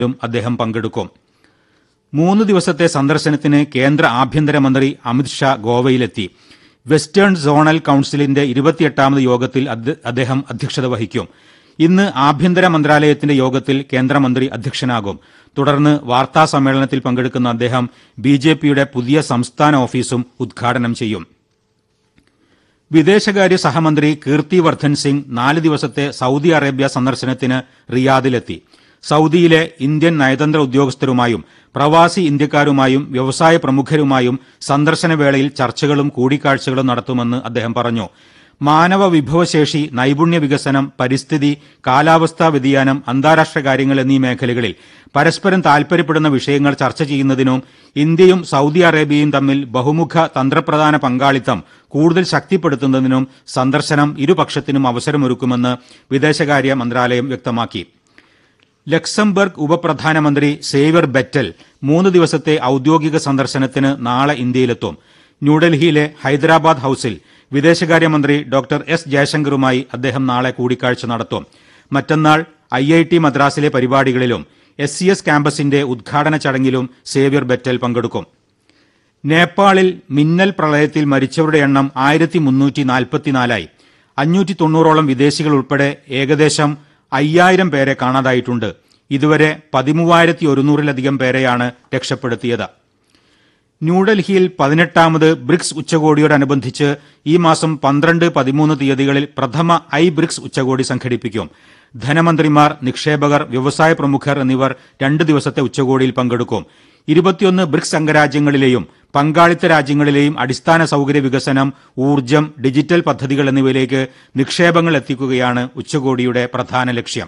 അദ്ദേഹം പങ്കെടുക്കും. 3 ദിവസത്തെ സന്ദർശനത്തിന് കേന്ദ്ര ആഭ്യന്തരമന്ത്രി അമിത്ഷാ ഗോവയിലെത്തി. വെസ്റ്റേൺ സോണൽ കൌൺസിലിന്റെ 28ാമത് യോഗത്തിൽ അദ്ദേഹം അധ്യക്ഷത വഹിക്കും. ഇന്ന് ആഭ്യന്തര മന്ത്രാലയത്തിന്റെ യോഗത്തിൽ കേന്ദ്രമന്ത്രി അധ്യക്ഷനാകും. തുടർന്ന് വാർത്താ സമ്മേളനത്തിൽ പങ്കെടുക്കുന്ന അദ്ദേഹം ബിജെപിയുടെ പുതിയ സംസ്ഥാന ഓഫീസും ഉദ്ഘാടനം ചെയ്യും. വിദേശകാര്യ സഹമന്ത്രി കീർത്തി വർദ്ധൻ സിംഗ് 4 ദിവസത്തെ സൌദി അറേബ്യ സന്ദർശനത്തിന് റിയാദിലെത്തി. സൌദിയിലെ ഇന്ത്യൻ നയതന്ത്ര ഉദ്യോഗസ്ഥരുമായും പ്രവാസി ഇന്ത്യക്കാരുമായും വ്യവസായ പ്രമുഖരുമായും സന്ദർശനവേളയിൽ ചർച്ചകളും കൂടിക്കാഴ്ചകളും നടത്തുമെന്ന് അദ്ദേഹം പറഞ്ഞു. മാനവ വിഭവശേഷി, നൈപുണ്യ വികസനം, പരിസ്ഥിതി, കാലാവസ്ഥാ വ്യതിയാനം, അന്താരാഷ്ട്ര കാര്യങ്ങൾ എന്നീ മേഖലകളിൽ പരസ്പരം താൽപര്യപ്പെടുന്ന വിഷയങ്ങൾ ചർച്ച ചെയ്യുന്നതിനും ഇന്ത്യയും സൌദി അറേബ്യയും തമ്മിൽ ബഹുമുഖ തന്ത്രപ്രധാന പങ്കാളിത്തം കൂടുതൽ ശക്തിപ്പെടുത്തുന്നതിനും സന്ദർശനം ഇരുപക്ഷത്തിനും അവസരമൊരുക്കുമെന്ന് വിദേശകാര്യ മന്ത്രാലയം വ്യക്തമാക്കി. ലക്സംബർഗ് ഉപപ്രധാനമന്ത്രി സേവ്യർ ബെറ്റൽ 3 ദിവസത്തെ ഔദ്യോഗിക സന്ദർശനത്തിന് നാളെ ഇന്ത്യയിലെത്തും. ന്യൂഡൽഹിയിലെ ഹൈദരാബാദ് ഹൌസിൽ വിദേശകാര്യമന്ത്രി ഡോക്ടർ എസ് ജയശങ്കറുമായി അദ്ദേഹം നാളെ കൂടിക്കാഴ്ച നടത്തും. മറ്റന്നാൾ IIT മദ്രാസിലെ പരിപാടികളിലും SCS ക്യാമ്പസിന്റെ ഉദ്ഘാടന ചടങ്ങിലും സേവ്യർ ബെറ്റൽ പങ്കെടുക്കും. നേപ്പാളിൽ മിന്നൽ പ്രളയത്തിൽ മരിച്ചവരുടെ എണ്ണം 1344ആയി. 590ഓളം വിദേശികൾ ഉൾപ്പെടെ ഏകദേശം 5000 പേരെ കാണാതായിട്ടുണ്ട്. ഇതുവരെ 13100-ലധികം പേരെയാണ് രക്ഷപ്പെടുത്തിയത്. ന്യൂഡൽഹിയിൽ 18ാമത് ബ്രിക്സ് ഉച്ചകോടിയോടനുബന്ധിച്ച് ഈ മാസം 12, 13 തീയതികളിൽ പ്രഥമ ബ്രിക്സ് ഉച്ചകോടി സംഘടിപ്പിക്കും. ധനമന്ത്രിമാർ, നിക്ഷേപകർ, വ്യവസായ പ്രമുഖർ എന്നിവർ 2 ദിവസത്തെ ഉച്ചകോടിയിൽ പങ്കെടുക്കും. 21 ബ്രിക്സ് അംഗരാജ്യങ്ങളിലെയും പങ്കാളിത്ത രാജ്യങ്ങളിലെയും അടിസ്ഥാന സൌകര്യ വികസനം, ഊർജ്ജം, ഡിജിറ്റൽ പദ്ധതികൾ എന്നിവയിലേക്ക് നിക്ഷേപങ്ങൾ എത്തിക്കുകയാണ് ഉച്ചകോടിയുടെ പ്രധാന ലക്ഷ്യം.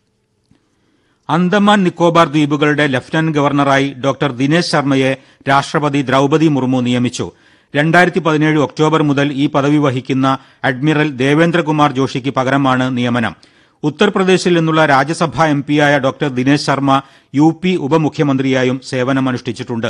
അന്തമാൻ നിക്കോബാർ ദ്വീപുകളുടെ ലഫ്റ്റനന്റ് ഗവർണറായി ഡോക്ടർ ദിനേശ് ശർമ്മയെ രാഷ്ട്രപതി ദ്രൌപദി മുർമു നിയമിച്ചു. 2017 ഒക്ടോബർ മുതൽ ഈ പദവി വഹിക്കുന്ന അഡ്മിറൽ ദേവേന്ദ്രകുമാർ ജോഷിക്ക് പകരമാണ് നിയമനം. ഉത്തർപ്രദേശിൽ നിന്നുള്ള രാജ്യസഭാ എംപിയായ doctor Dinesh Sharma UP ഉപമുഖ്യമന്ത്രിയായും സേവനമനുഷ്ഠിച്ചിട്ടുണ്ട്.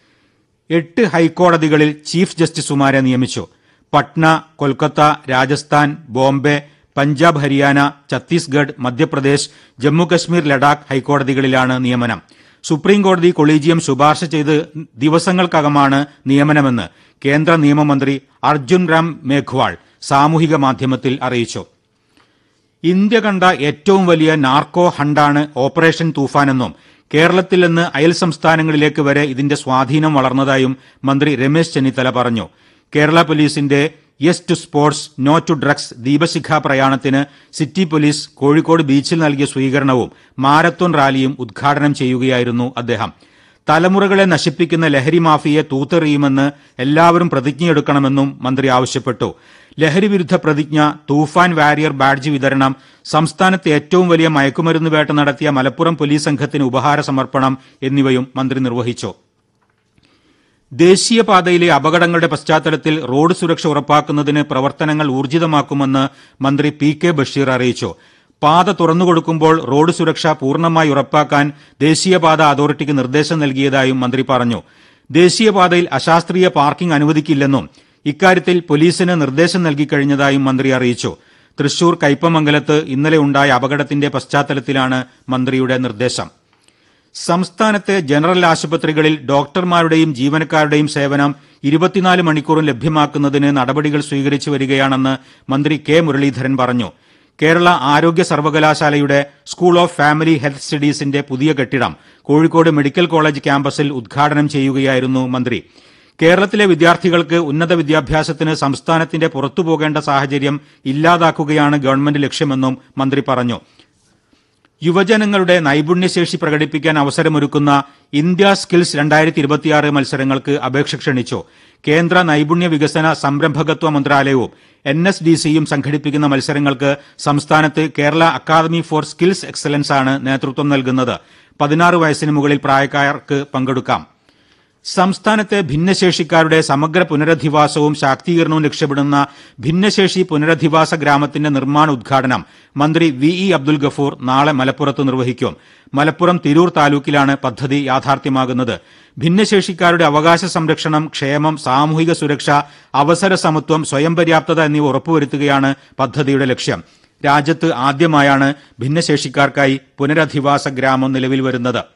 8 ഹൈക്കോടതികളിൽ chief ജസ്റ്റിസുമാരെ നിയമിച്ചു. പട്ന, കൊൽക്കത്ത, രാജസ്ഥാൻ, ബോംബെ, പഞ്ചാബ്, ഹരിയാന, ഛത്തീസ്ഗഡ്, മധ്യപ്രദേശ്, ജമ്മുകശ്മീർ, ലഡാക്ക് ഹൈക്കോടതികളിലാണ് നിയമനം. സുപ്രീംകോടതി കൊളീജിയം ശുപാർശ ചെയ്ത് ദിവസങ്ങൾക്കകമാണ് നിയമനമെന്ന് കേന്ദ്ര നിയമമന്ത്രി അർജുൻ റാം മേഘ്വാൾ സാമൂഹിക മാധ്യമത്തിൽ അറിയിച്ചു. ഇന്ത്യ കണ്ട ഏറ്റവും വലിയ നാർക്കോ ഹണ്ടാണ് ഓപ്പറേഷൻ തൂഫാനെന്നും കേരളത്തിൽ നിന്ന് അയൽ സംസ്ഥാനങ്ങളിലേക്ക് വരെ ഇതിന്റെ സ്വാധീനം വളർന്നതായും മന്ത്രി രമേശ് ചെന്നിത്തല പറഞ്ഞു. കേരള പോലീസിന്റെ yes to sports, no to drugs ദീപശിഖ പ്രയാണത്തിന് സിറ്റി പോലീസ് കോഴിക്കോട് ബീച്ചിൽ നൽകിയ സ്വീകരണവും മാരത്തോൺ റാലിയും ഉദ്ഘാടനം ചെയ്യുകയായിരുന്നു അദ്ദേഹം. തലമുറകളെ നശിപ്പിക്കുന്ന ലഹരി മാഫിയെ തൂത്തെറിയുമെന്ന് എല്ലാവരും പ്രതിജ്ഞയെടുക്കണമെന്നും മന്ത്രി ആവശ്യപ്പെട്ടു. ലഹരി വിരുദ്ധ പ്രതിജ്ഞ, തൂഫാൻ വാരിയർ ബാഡ്ജ് വിതരണം, സംസ്ഥാനത്ത് ഏറ്റവും വലിയ മയക്കുമരുന്ന് വേട്ട നടത്തിയ മലപ്പുറം പോലീസ് സംഘത്തിന് ഉപഹാര സമർപ്പണം എന്നിവയും മന്ത്രി നിർവഹിച്ചു. ദേശീയപാതയിലെ അപകടങ്ങളുടെ പശ്ചാത്തലത്തിൽ റോഡ് സുരക്ഷ ഉറപ്പാക്കുന്നതിന് പ്രവർത്തനങ്ങൾ ഊർജിതമാക്കുമെന്ന് മന്ത്രി PK ബഷീർ അറിയിച്ചു. പാത തുറന്നുകൊടുക്കുമ്പോൾ റോഡ് സുരക്ഷ പൂർണ്ണമായി ഉറപ്പാക്കാൻ ദേശീയപാത അതോറിറ്റിക്ക് നിർദ്ദേശം നൽകിയതായും മന്ത്രി പറഞ്ഞു. ദേശീയപാതയിൽ അശാസ്ത്രീയ പാർക്കിംഗ് അനുവദിക്കില്ലെന്നും ഇക്കാര്യത്തിൽ പോലീസിന് നിർദ്ദേശം നൽകിക്കഴിഞ്ഞതായും മന്ത്രി അറിയിച്ചു. തൃശൂർ കയ്പമംഗലത്ത് ഇന്നലെ ഉണ്ടായ അപകടത്തിന്റെ പശ്ചാത്തലത്തിലാണ് മന്ത്രിയുടെ നിർദ്ദേശം. സംസ്ഥാനത്തെ ജനറൽ ആശുപത്രികളിൽ ഡോക്ടർമാരുടെയും ജീവനക്കാരുടെയും സേവനം 24 മണിക്കൂറും ലഭ്യമാക്കുന്നതിന് നടപടികൾ സ്വീകരിച്ചു വരികയാണെന്ന് മന്ത്രി K മുരളീധരൻ പറഞ്ഞു. കേരള ആരോഗ്യ സർവകലാശാലയുടെ സ്കൂൾ ഓഫ് ഫാമിലി ഹെൽത്ത് സ്റ്റഡീസിന്റെ പുതിയ കെട്ടിടം കോഴിക്കോട് മെഡിക്കൽ കോളേജ് ക്യാമ്പസിൽ ഉദ്ഘാടനം ചെയ്യുകയായിരുന്നു മന്ത്രി. കേരളത്തിലെ വിദ്യാർത്ഥികൾക്ക് ഉന്നത വിദ്യാഭ്യാസത്തിന് സംസ്ഥാനത്തിന്റെ പുറത്തുപോകേണ്ട സാഹചര്യം ഇല്ലാതാക്കുകയാണ് ഗവൺമെന്റ് ലക്ഷ്യമെന്നും മന്ത്രി പറഞ്ഞു. യുവജനങ്ങളുടെ നൈപുണ്യശേഷി പ്രകടിപ്പിക്കാൻ അവസരമൊരുക്കുന്ന ഇന്ത്യ സ്കിൽസ് 2026 മത്സരങ്ങൾക്ക് അപേക്ഷ ക്ഷണിച്ചു. കേന്ദ്ര നൈപുണ്യ വികസന സംരംഭകത്വ മന്ത്രാലയവും NSDCയും സംഘടിപ്പിക്കുന്ന മത്സരങ്ങൾക്ക് സംസ്ഥാനത്ത് Kerala academy for skills excellence ആണ് നേതൃത്വം നൽകുന്നത്. 16 വയസ്സിന് മുകളിൽ പ്രായക്കാർക്ക് പങ്കെടുക്കാം. സംസ്ഥാനത്തെ ഭിന്നശേഷിക്കാരുടെ സമഗ്ര പുനരധിവാസവും ശാക്തീകരണവും ലക്ഷ്യമിടുന്ന ഭിന്നശേഷി പുനരധിവാസ ഗ്രാമത്തിന്റെ നിർമ്മാണ ഉദ്ഘാടനം മന്ത്രി VE അബ്ദുൽ ഗഫൂർ നാളെ മലപ്പുറത്ത് നിർവഹിക്കും. മലപ്പുറം തിരൂർ താലൂക്കിലാണ് പദ്ധതി യാഥാർത്ഥ്യമാകുന്നത്. ഭിന്നശേഷിക്കാരുടെ അവകാശ സംരക്ഷണം, ക്ഷേമം, സാമൂഹിക സുരക്ഷ, അവസര സമത്വം, സ്വയം പര്യാപ്തത എന്നിവ ഉറപ്പുവരുത്തുകയാണ് പദ്ധതിയുടെ ലക്ഷ്യം. രാജ്യത്ത് ആദ്യമായാണ് ഭിന്നശേഷിക്കാർക്കായി പുനരധിവാസ ഗ്രാമം നിലവിൽ വരുന്നത്.